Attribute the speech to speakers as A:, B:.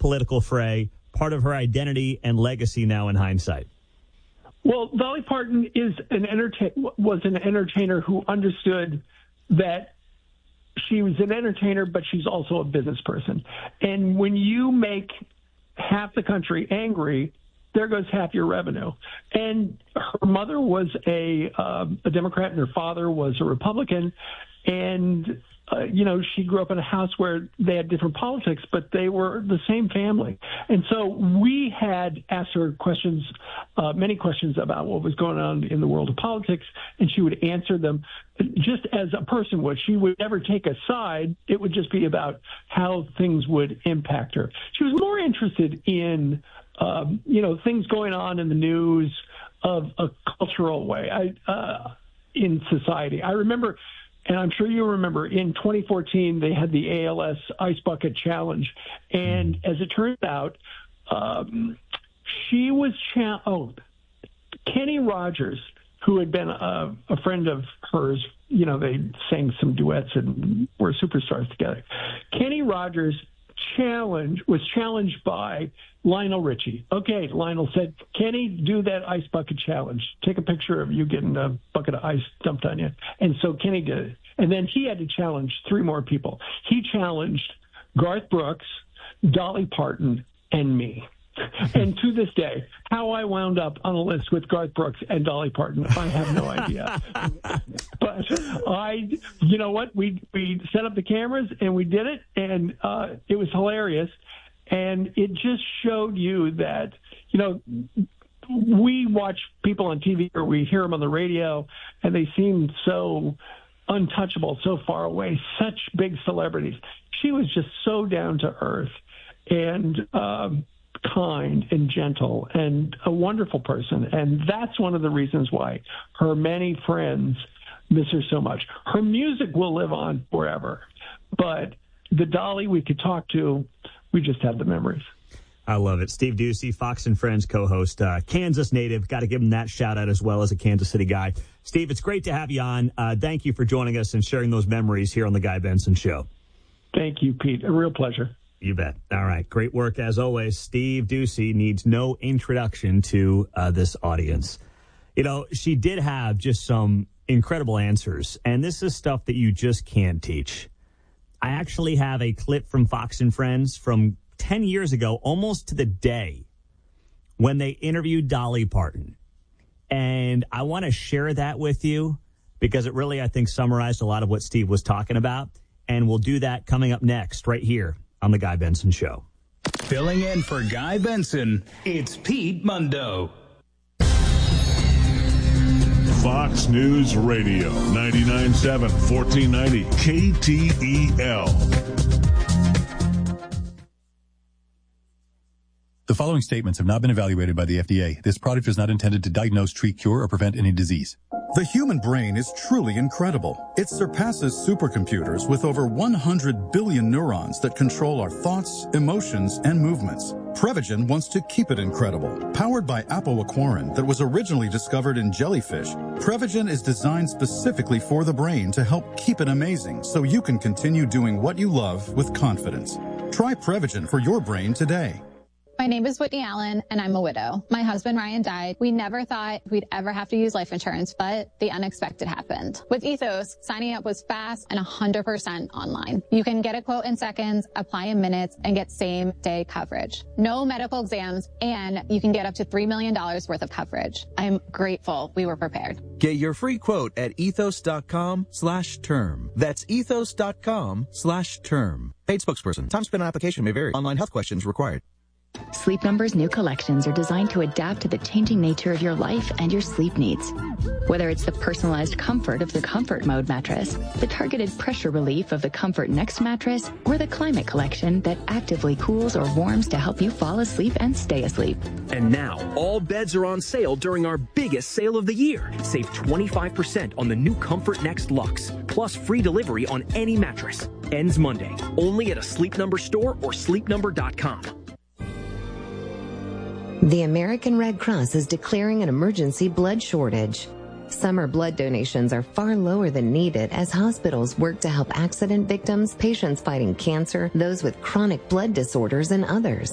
A: political fray, part of her identity and legacy now in hindsight?
B: Well, Dolly Parton was an entertainer who understood that she was an entertainer, but she's also a business person. And when you make half the country angry, there goes half your revenue. And her mother was a Democrat and her father was a Republican. And, she grew up in a house where they had different politics, but they were the same family. And so we had asked her questions, many questions about what was going on in the world of politics, and she would answer them just as a person would. She would never take a side. It would just be about how things would impact her. She was more interested in, things going on in the news of a cultural way in society. I remember, and I'm sure you remember, in 2014, they had the ALS Ice Bucket Challenge. And as it turns out, she was Kenny Rogers, who had been a friend of hers. They sang some duets and were superstars together. Kenny Rogers was challenged by Lionel Richie. Okay, Lionel said, Kenny, do that ice bucket challenge. Take a picture of you getting a bucket of ice dumped on you. And so Kenny did it. And then he had to challenge 3 more people. He challenged Garth Brooks, Dolly Parton, and me. And to this day, how I wound up on a list with Garth Brooks and Dolly Parton, I have no idea. But you know what? We set up the cameras and we did it, and it was hilarious. And it just showed you that, we watch people on TV or we hear them on the radio, and they seem so untouchable, so far away, such big celebrities. She was just so down to earth and kind and gentle and a wonderful person. And that's one of the reasons why her many friends miss her so much. Her music will live on forever, but the Dolly we could talk to, we just have the memories.
A: I love it. Steve Doocy, Fox and Friends co-host, Kansas native. Got to give him that shout out as well as a Kansas City guy. Steve, it's great to have you on. Thank you for joining us and sharing those memories here on the Guy Benson Show.
B: Thank you, Pete. A real pleasure.
A: You bet. All right. Great work as always. Steve Doocy needs no introduction to this audience. She did have just some incredible answers, and this is stuff that you just can't teach. I actually have a clip from Fox and Friends from 10 years ago, almost to the day, when they interviewed Dolly Parton. And I want to share that with you because it really, I think, summarized a lot of what Steve was talking about. And we'll do that coming up next right here on The Guy Benson Show.
C: Filling in for Guy Benson, it's Pete Mundo.
D: Fox News Radio, 99.7, 1490, KTEL.
E: The following statements have not been evaluated by the FDA. This product is not intended to diagnose, treat, cure, or prevent any disease.
F: The human brain is truly incredible. It surpasses supercomputers with over 100 billion neurons that control our thoughts, emotions, and movements. Prevagen wants to keep it incredible. Powered by apoaquarin that was originally discovered in jellyfish, Prevagen is designed specifically for the brain to help keep it amazing so you can continue doing what you love with confidence. Try Prevagen for your brain today.
G: My name is Whitney Allen, and I'm a widow. My husband, Ryan, died. We never thought we'd ever have to use life insurance, but the unexpected happened. With Ethos, signing up was fast and 100% online. You can get a quote in seconds, apply in minutes, and get same-day coverage. No medical exams, and you can get up to $3 million worth of coverage. I'm grateful we were prepared.
H: Get your free quote at ethos.com/term. That's ethos.com/term. Paid spokesperson. Time spent on application may vary. Online health questions required.
I: Sleep Number's new collections are designed to adapt to the changing nature of your life and your sleep needs. Whether it's the personalized comfort of the Comfort Mode mattress, the targeted pressure relief of the Comfort Next mattress, or the Climate Collection that actively cools or warms to help you fall asleep and stay asleep.
J: And now, all beds are on sale during our biggest sale of the year. Save 25% on the new Comfort Next Luxe, plus free delivery on any mattress. Ends Monday, only at a Sleep Number store or sleepnumber.com.
K: The American Red Cross is declaring an emergency blood shortage. Summer blood donations are far lower than needed as hospitals work to help accident victims, patients fighting cancer, those with chronic blood disorders, and others.